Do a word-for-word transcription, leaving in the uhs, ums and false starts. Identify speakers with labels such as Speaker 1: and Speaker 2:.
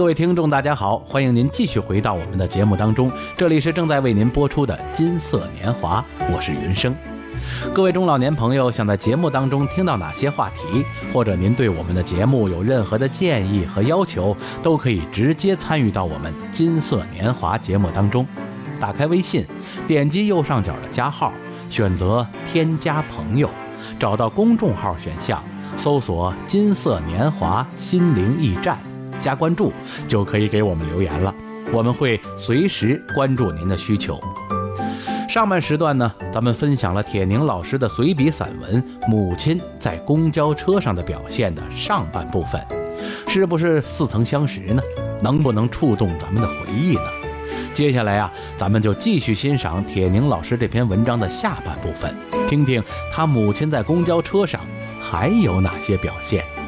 Speaker 1: 各位听众大家好，欢迎您继续回到我们的节目当中，这里是正在为您播出的金色年华，我是云生。各位中老年朋友，想在节目当中听到哪些话题，或者您对我们的节目有任何的建议和要求，都可以直接参与到我们金色年华节目当中。打开微信，点击右上角的加号，选择添加朋友，找到公众号选项，搜索金色年华心灵驿站，加关注就可以给我们留言了，我们会随时关注您的需求。上半时段呢，咱们分享了铁凝老师的随笔散文《母亲在公交车上的表现》的上半部分，是不是似曾相识呢？能不能触动咱们的回忆呢？接下来啊，咱们就继续欣赏铁凝老师这篇文章的下半部分，听听他母亲在公交车上还有哪些表现。